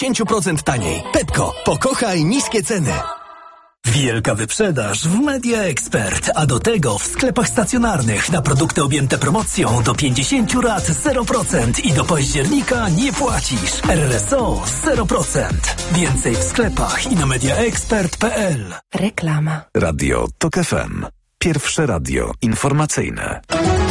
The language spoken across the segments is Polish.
5% taniej. Pepko, pokochaj niskie ceny. Wielka wyprzedaż w Media Expert, a do tego w sklepach stacjonarnych na produkty objęte promocją do 50 rat 0% i do października nie płacisz. RSO 0%. Więcej w sklepach i na mediaexpert.pl. Reklama. Radio TOK FM. Pierwsze radio informacyjne.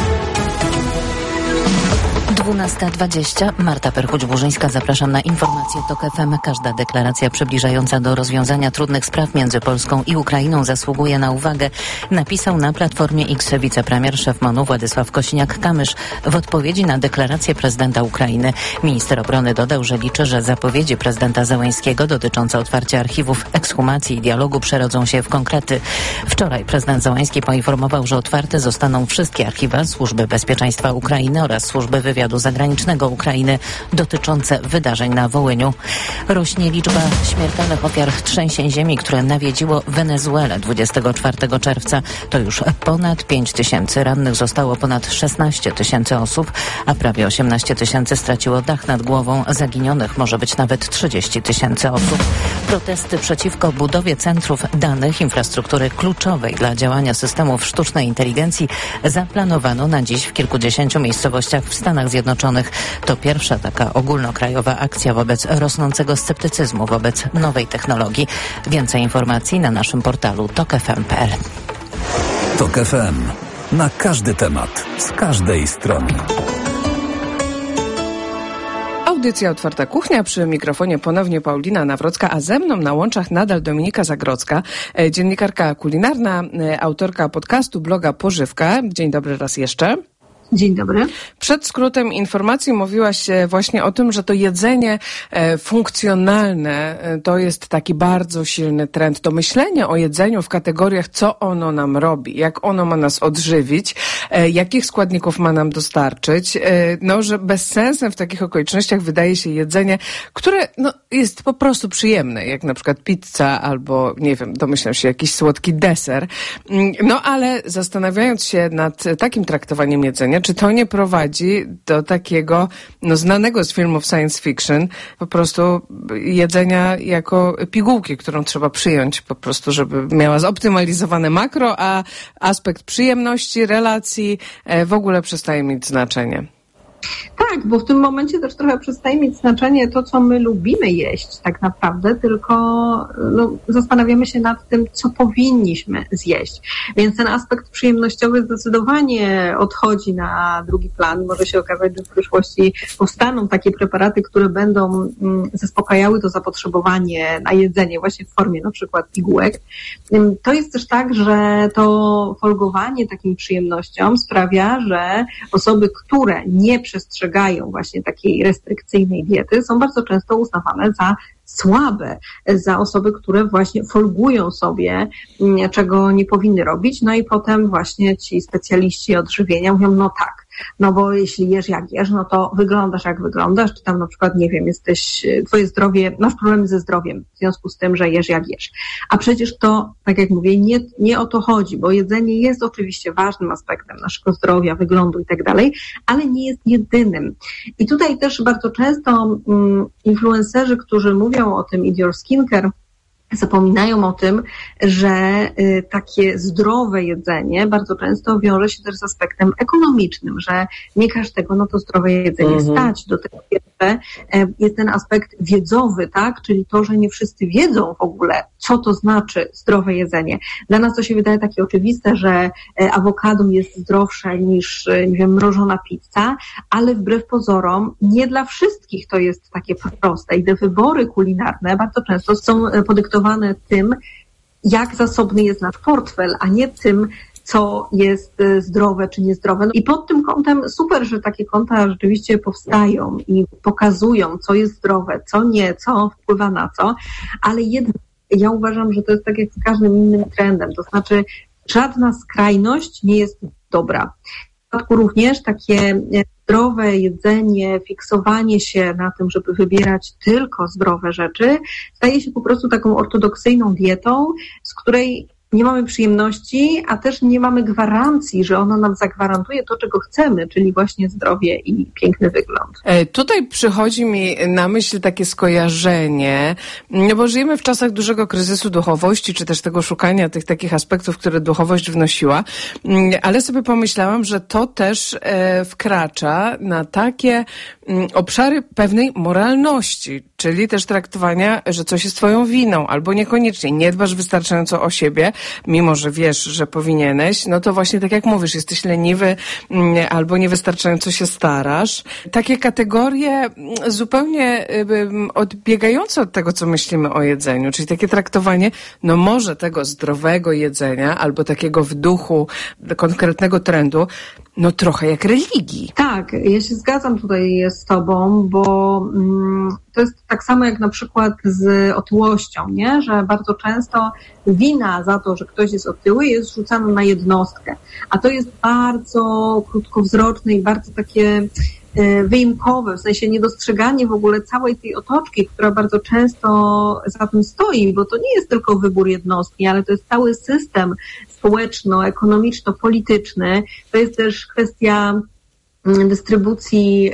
12:20. Marta Perchuć-Burzyńska, zapraszam na informacje TOK FM. Każda deklaracja przybliżająca do rozwiązania trudnych spraw między Polską i Ukrainą zasługuje na uwagę, napisał na Platformie X wicepremier, szef MON-u Władysław Kosiniak-Kamysz w odpowiedzi na deklarację prezydenta Ukrainy. Minister obrony dodał, że liczy, że zapowiedzi prezydenta Zełenskiego dotyczące otwarcia archiwów, ekshumacji i dialogu przerodzą się w konkrety. Wczoraj prezydent Zełenski poinformował, że otwarte zostaną wszystkie archiwa Służby Bezpieczeństwa Ukrainy oraz Służby Wywiadu Zagranicznego Ukrainy dotyczące wydarzeń na Wołyniu. Rośnie liczba śmiertelnych ofiar trzęsień ziemi, które nawiedziło Wenezuelę 24 czerwca. To już ponad 5 tysięcy. Rannych zostało ponad 16 tysięcy osób, a prawie 18 tysięcy straciło dach nad głową. Zaginionych może być nawet 30 tysięcy osób. Protesty przeciwko budowie centrów danych, infrastruktury kluczowej dla działania systemów sztucznej inteligencji zaplanowano na dziś w kilkudziesięciu miejscowościach w Stanach Zjednoczonych. To pierwsza taka ogólnokrajowa akcja wobec rosnącego sceptycyzmu wobec nowej technologii. Więcej informacji na naszym portalu tokfm.pl. TOK FM. Na każdy temat, z każdej strony. Audycja Otwarta Kuchnia, przy mikrofonie ponownie Paulina Nawrocka, a ze mną na łączach nadal Dominika Zagrodzka, dziennikarka kulinarna, autorka podcastu, bloga Pożywka. Dzień dobry raz jeszcze. Dzień dobry. Przed skrótem informacji mówiłaś właśnie o tym, że to jedzenie funkcjonalne to jest taki bardzo silny trend. To myślenie o jedzeniu w kategoriach, co ono nam robi, jak ono ma nas odżywić, jakich składników ma nam dostarczyć. No, że bezsensem w takich okolicznościach wydaje się jedzenie, które jest po prostu przyjemne, jak na przykład pizza albo, nie wiem, domyślam się, jakiś słodki deser. No, ale zastanawiając się nad takim traktowaniem jedzenia, czy to nie prowadzi do takiego, znanego z filmów science fiction, po prostu jedzenia jako pigułki, którą trzeba przyjąć po prostu, żeby miała zoptymalizowane makro, a aspekt przyjemności, relacji w ogóle przestaje mieć znaczenie. Tak, bo w tym momencie też trochę przestaje mieć znaczenie to, co my lubimy jeść tak naprawdę, tylko zastanawiamy się nad tym, co powinniśmy zjeść. Więc ten aspekt przyjemnościowy zdecydowanie odchodzi na drugi plan. Może się okazać, że w przyszłości powstaną takie preparaty, które będą zaspokajały to zapotrzebowanie na jedzenie właśnie w formie na przykład pigułek. To jest też tak, że to folgowanie takim przyjemnością sprawia, że osoby, które nie przestrzegają właśnie takiej restrykcyjnej diety, są bardzo często uznawane za słabe, za osoby, które właśnie folgują sobie, czego nie powinny robić. No i potem właśnie ci specjaliści odżywienia mówią, tak, bo jeśli jesz jak jesz, to wyglądasz jak wyglądasz, czy tam na przykład, nie wiem, twoje zdrowie, masz problemy ze zdrowiem w związku z tym, że jesz jak jesz. A przecież to, tak jak mówię, nie o to chodzi, bo jedzenie jest oczywiście ważnym aspektem naszego zdrowia, wyglądu i tak dalej, ale nie jest jedynym. I tutaj też bardzo często influencerzy, którzy mówią o tym Eat Your Skincare, zapominają o tym, że takie zdrowe jedzenie bardzo często wiąże się też z aspektem ekonomicznym, że nie każdego to zdrowe jedzenie stać. Do tego jest ten aspekt wiedzowy, tak? Czyli to, że nie wszyscy wiedzą w ogóle, co to znaczy zdrowe jedzenie. Dla nas to się wydaje takie oczywiste, że awokado jest zdrowsze niż, nie wiem, mrożona pizza, ale wbrew pozorom nie dla wszystkich to jest takie proste i te wybory kulinarne bardzo często są podyktowane tym, jak zasobny jest nasz portfel, a nie tym, co jest zdrowe czy niezdrowe. I pod tym kątem super, że takie konta rzeczywiście powstają i pokazują, co jest zdrowe, co nie, co wpływa na co, ale jednak ja uważam, że to jest tak jak z każdym innym trendem, to znaczy żadna skrajność nie jest dobra. W przypadku również takie zdrowe jedzenie, fiksowanie się na tym, żeby wybierać tylko zdrowe rzeczy, staje się po prostu taką ortodoksyjną dietą, z której nie mamy przyjemności, a też nie mamy gwarancji, że ono nam zagwarantuje to, czego chcemy, czyli właśnie zdrowie i piękny wygląd. Tutaj przychodzi mi na myśl takie skojarzenie, no bo żyjemy w czasach dużego kryzysu duchowości, czy też tego szukania tych takich aspektów, które duchowość wnosiła, ale sobie pomyślałam, że to też wkracza na takie obszary pewnej moralności, czyli też traktowania, że coś jest twoją winą, albo niekoniecznie nie dbasz wystarczająco o siebie, mimo że wiesz, że powinieneś, no to właśnie tak jak mówisz, jesteś leniwy albo niewystarczająco się starasz. Takie kategorie zupełnie odbiegające od tego, co myślimy o jedzeniu, czyli takie traktowanie, no może tego zdrowego jedzenia albo takiego w duchu konkretnego trendu, no trochę jak religii. Tak, ja się zgadzam tutaj z tobą, bo to jest tak samo jak na przykład z otyłością, nie? Że bardzo często wina za to, że ktoś jest otyły, jest rzucana na jednostkę. A to jest bardzo krótkowzroczne i bardzo takie wyimkowe, w sensie niedostrzeganie w ogóle całej tej otoczki, która bardzo często za tym stoi, bo to nie jest tylko wybór jednostki, ale to jest cały system społeczno-ekonomiczno-polityczny. To jest też kwestia dystrybucji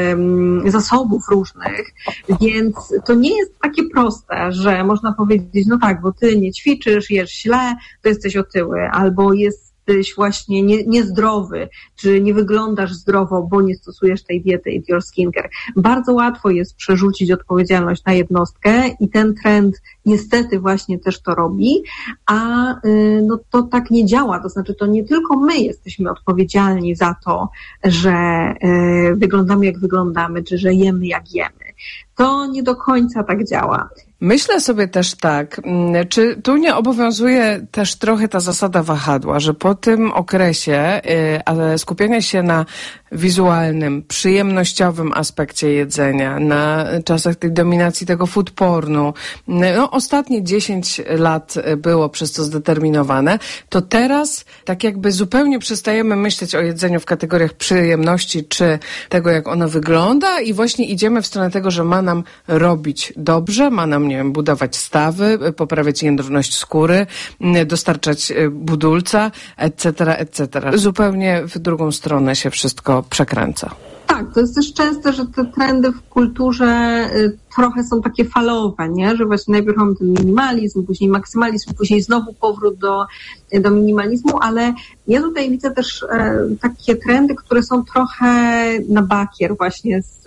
zasobów różnych, więc to nie jest takie proste, że można powiedzieć, no tak, bo ty nie ćwiczysz, jesz źle, to jesteś otyły, albo jesteś właśnie niezdrowy, czy nie wyglądasz zdrowo, bo nie stosujesz tej diety Eat Your Skincare. Bardzo łatwo jest przerzucić odpowiedzialność na jednostkę i ten trend niestety właśnie też to robi, a no to tak nie działa, to znaczy to nie tylko my jesteśmy odpowiedzialni za to, że wyglądamy jak wyglądamy, czy że jemy jak jemy. To nie do końca tak działa. Myślę sobie też tak, czy tu nie obowiązuje też trochę ta zasada wahadła, że po tym okresie skupiania się na wizualnym, przyjemnościowym aspekcie jedzenia, na czasach tej dominacji tego food pornu, no ostatnie 10 lat było przez to zdeterminowane, to teraz tak jakby zupełnie przestajemy myśleć o jedzeniu w kategoriach przyjemności, czy tego, jak ono wygląda i właśnie idziemy w stronę tego, że ma nam robić dobrze, ma nam, nie wiem, budować stawy, poprawiać jędrność skóry, dostarczać budulca, etc., etc. Zupełnie w drugą stronę się wszystko przekręca. Tak, to jest też częste, że te trendy w kulturze trochę są takie falowe, nie? Że właśnie najpierw mamy ten minimalizm, później maksymalizm, później znowu powrót do minimalizmu, ale ja tutaj widzę też takie trendy, które są trochę na bakier właśnie z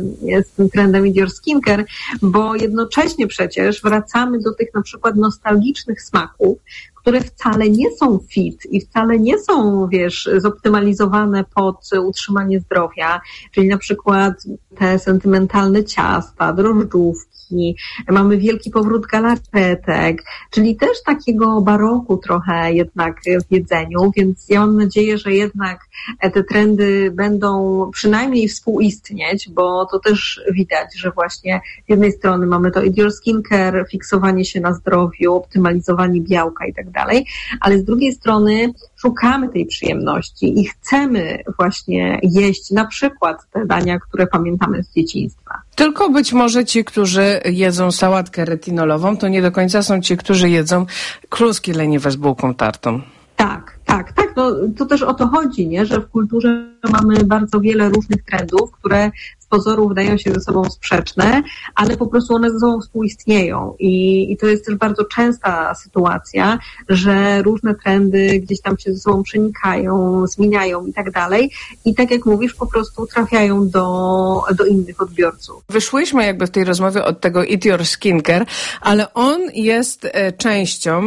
tym trendem Eat Your Skincare, bo jednocześnie przecież wracamy do tych na przykład nostalgicznych smaków, które wcale nie są fit i wcale nie są, wiesz, zoptymalizowane pod utrzymanie zdrowia, czyli na przykład te sentymentalne ciasta, drożdżówki, mamy wielki powrót galaretek, czyli też takiego baroku trochę jednak w jedzeniu, więc ja mam nadzieję, że jednak te trendy będą przynajmniej współistnieć, bo to też widać, że właśnie z jednej strony mamy to Eat Your Skincare, fiksowanie się na zdrowiu, optymalizowanie białka i tak dalej, ale z drugiej strony szukamy tej przyjemności i chcemy właśnie jeść na przykład te dania, które pamiętamy z dzieciństwa. Tylko być może ci, którzy jedzą sałatkę retinolową, to nie do końca są ci, którzy jedzą kluski leniwe z bułką tartą. Tak. No, to też o to chodzi, nie? Że w kulturze mamy bardzo wiele różnych trendów, które z pozoru wydają się ze sobą sprzeczne, ale po prostu one ze sobą współistnieją. I to jest też bardzo częsta sytuacja, że różne trendy gdzieś tam się ze sobą przenikają, zmieniają i tak dalej. I tak jak mówisz, po prostu trafiają do innych odbiorców. Wyszłyśmy jakby w tej rozmowie od tego Eat Your Skincare, ale on jest częścią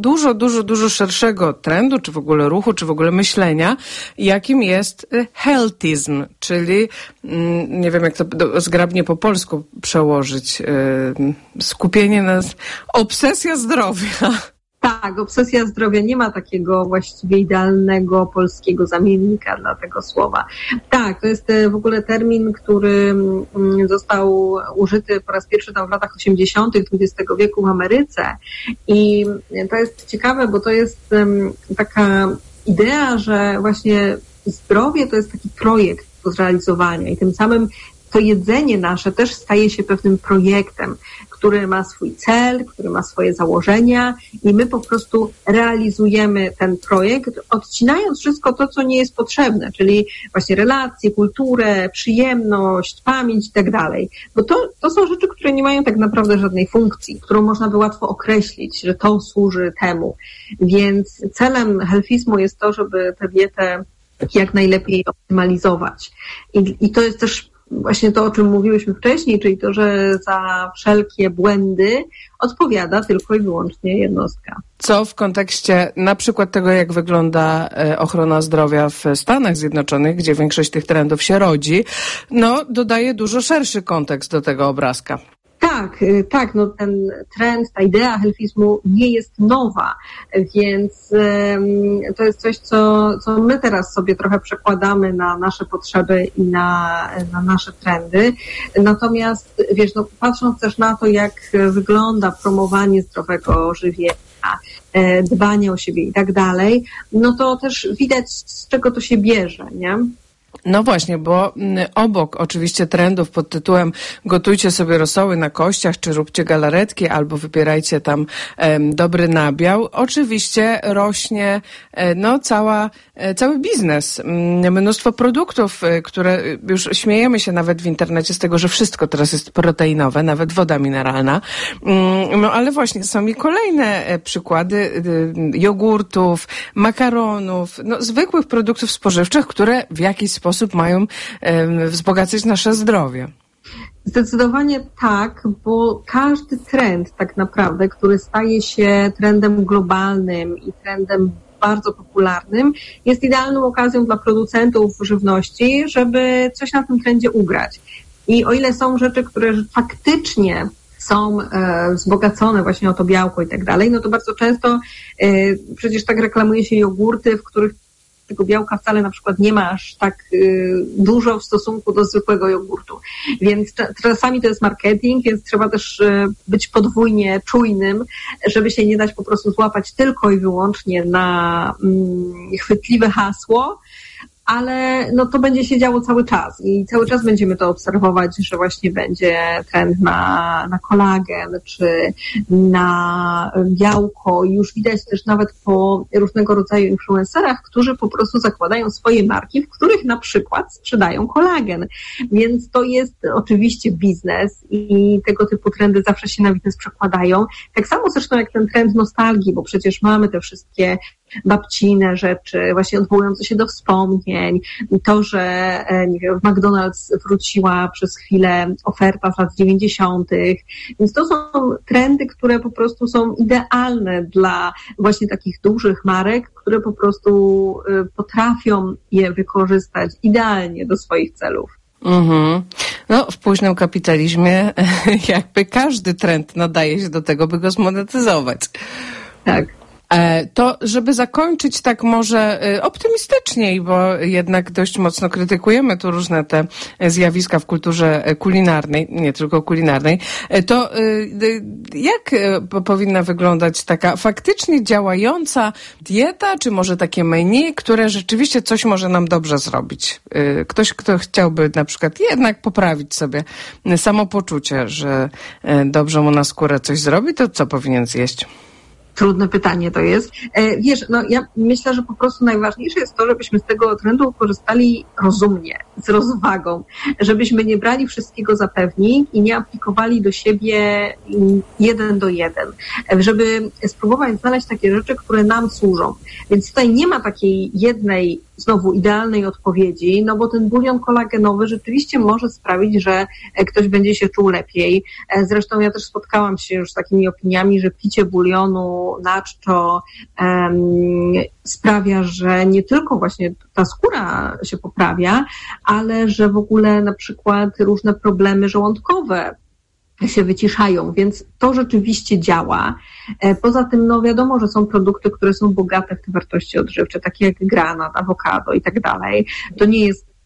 dużo szerszego trendu, czy w ogóle ruchu, czy w ogóle myślenia, jakim jest healthyzm, czyli nie wiem, jak to zgrabnie po polsku przełożyć, skupienie na obsesja zdrowia. Tak, obsesja zdrowia, nie ma takiego właściwie idealnego polskiego zamiennika dla tego słowa. Tak, to jest w ogóle termin, który został użyty po raz pierwszy tam w latach 80. XX wieku w Ameryce i to jest ciekawe, bo to jest taka idea, że właśnie zdrowie to jest taki projekt do zrealizowania i tym samym to jedzenie nasze też staje się pewnym projektem, który ma swój cel, który ma swoje założenia i my po prostu realizujemy ten projekt, odcinając wszystko to, co nie jest potrzebne, czyli właśnie relacje, kulturę, przyjemność, pamięć i tak dalej. Bo to są rzeczy, które nie mają tak naprawdę żadnej funkcji, którą można by łatwo określić, że to służy temu. Więc celem healthizmu jest to, żeby tę dietę jak najlepiej optymalizować. I to jest też właśnie to, o czym mówiłyśmy wcześniej, czyli to, że za wszelkie błędy odpowiada tylko i wyłącznie jednostka. Co w kontekście na przykład tego, jak wygląda ochrona zdrowia w Stanach Zjednoczonych, gdzie większość tych trendów się rodzi, dodaje dużo szerszy kontekst do tego obrazka. Tak, ten trend, ta idea healthizmu nie jest nowa, więc to jest coś, co my teraz sobie trochę przekładamy na nasze potrzeby i na nasze trendy. Natomiast patrząc też na to, jak wygląda promowanie zdrowego żywienia, dbanie o siebie i tak dalej, to też widać, z czego to się bierze, nie? No właśnie, bo obok oczywiście trendów pod tytułem gotujcie sobie rosoły na kościach, czy róbcie galaretki, albo wybierajcie tam dobry nabiał, oczywiście rośnie cały biznes. Mnóstwo produktów, które już śmiejemy się nawet w internecie z tego, że wszystko teraz jest proteinowe, nawet woda mineralna. Ale właśnie są i kolejne przykłady jogurtów, makaronów, zwykłych produktów spożywczych, które w jakiś sposób mają wzbogacać nasze zdrowie. Zdecydowanie tak, bo każdy trend tak naprawdę, który staje się trendem globalnym i trendem bardzo popularnym, jest idealną okazją dla producentów żywności, żeby coś na tym trendzie ugrać. I o ile są rzeczy, które faktycznie są wzbogacone właśnie o to białko i tak dalej, to bardzo często przecież tak reklamuje się jogurty, w których tego białka wcale na przykład nie ma aż tak dużo w stosunku do zwykłego jogurtu. Więc czasami to jest marketing, więc trzeba też być podwójnie czujnym, żeby się nie dać po prostu złapać tylko i wyłącznie na chwytliwe hasło, ale to będzie się działo cały czas i cały czas będziemy to obserwować, że właśnie będzie trend na kolagen czy na białko. I już widać też nawet po różnego rodzaju influencerach, którzy po prostu zakładają swoje marki, w których na przykład sprzedają kolagen. Więc to jest oczywiście biznes i tego typu trendy zawsze się na biznes przekładają. Tak samo zresztą jak ten trend nostalgii, bo przecież mamy te wszystkie babcine rzeczy, właśnie odwołujące się do wspomnień, to, że w McDonald's wróciła przez chwilę oferta z lat 90. Więc to są trendy, które po prostu są idealne dla właśnie takich dużych marek, które po prostu potrafią je wykorzystać idealnie do swoich celów. Mhm. W późnym kapitalizmie jakby każdy trend nadaje się do tego, by go zmonetyzować. Tak. To, żeby zakończyć tak może optymistyczniej, bo jednak dość mocno krytykujemy tu różne te zjawiska w kulturze kulinarnej, nie tylko kulinarnej, to jak powinna wyglądać taka faktycznie działająca dieta, czy może takie menu, które rzeczywiście coś może nam dobrze zrobić? Ktoś, kto chciałby na przykład jednak poprawić sobie samopoczucie, że dobrze mu na skórę coś zrobi, to co powinien zjeść? Trudne pytanie to jest. Ja myślę, że po prostu najważniejsze jest to, żebyśmy z tego trendu korzystali rozumnie, z rozwagą, żebyśmy nie brali wszystkiego za pewnik i nie aplikowali do siebie 1 do 1, żeby spróbować znaleźć takie rzeczy, które nam służą. Więc tutaj nie ma takiej jednej znowu idealnej odpowiedzi, bo ten bulion kolagenowy rzeczywiście może sprawić, że ktoś będzie się czuł lepiej. Zresztą ja też spotkałam się już z takimi opiniami, że picie bulionu na czczo sprawia, że nie tylko właśnie ta skóra się poprawia, ale że w ogóle na przykład różne problemy żołądkowe się wyciszają, więc to rzeczywiście działa. Poza tym, wiadomo, że są produkty, które są bogate w te wartości odżywcze, takie jak granat, awokado i tak dalej. To nie jest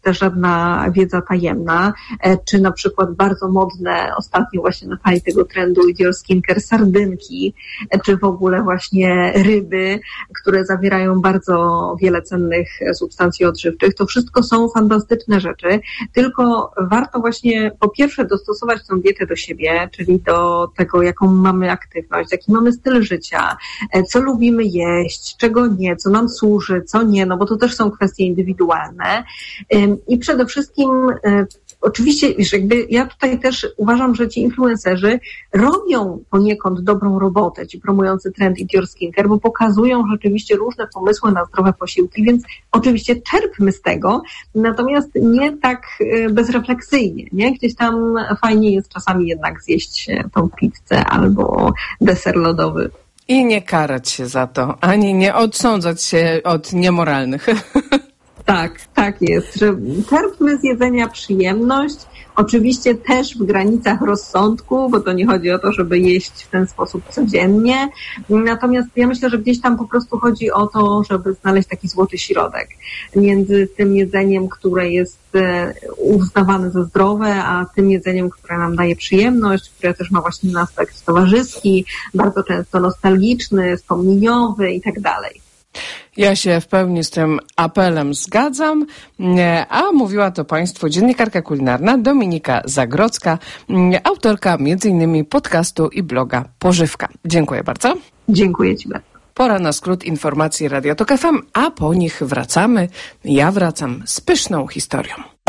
jest też żadna wiedza tajemna, czy na przykład bardzo modne ostatnio właśnie na fali tego trendu Your Skincare sardynki, czy w ogóle właśnie ryby, które zawierają bardzo wiele cennych substancji odżywczych. To wszystko są fantastyczne rzeczy, tylko warto właśnie po pierwsze dostosować tę dietę do siebie, czyli do tego, jaką mamy aktywność, jaki mamy styl życia, co lubimy jeść, czego nie, co nam służy, co nie, no bo to też są kwestie indywidualne. I przede wszystkim oczywiście, wiesz, jakby ja tutaj też uważam, że ci influencerzy robią poniekąd dobrą robotę, ci promujący trend Eat Your Skincare, bo pokazują rzeczywiście różne pomysły na zdrowe posiłki, więc oczywiście czerpmy z tego, natomiast nie tak bezrefleksyjnie, nie? Gdzieś tam fajnie jest czasami jednak zjeść tą pizzę albo deser lodowy. I nie karać się za to, ani nie odsądzać się od niemoralnych. Tak jest, że czerpmy z jedzenia przyjemność, oczywiście też w granicach rozsądku, bo to nie chodzi o to, żeby jeść w ten sposób codziennie, natomiast ja myślę, że gdzieś tam po prostu chodzi o to, żeby znaleźć taki złoty środek między tym jedzeniem, które jest uznawane za zdrowe, a tym jedzeniem, które nam daje przyjemność, które też ma właśnie aspekt towarzyski, bardzo często nostalgiczny, wspomnieniowy i tak dalej. Ja się w pełni z tym apelem zgadzam, a mówiła to Państwu dziennikarka kulinarna Dominika Zagrodzka, autorka m.in. podcastu i bloga Pożywka. Dziękuję bardzo. Dziękuję Ci bardzo. Pora na skrót informacji Radia Tok FM, a po nich wracamy. Ja wracam z pyszną historią.